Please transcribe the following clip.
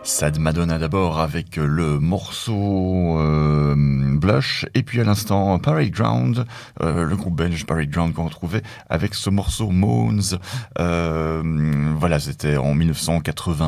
Sad Madonna d'abord avec le morceau Blush, et puis à l'instant Parade Ground, le groupe belge Parade Ground qu'on retrouvait avec ce morceau Moans. Voilà, c'était en 1988.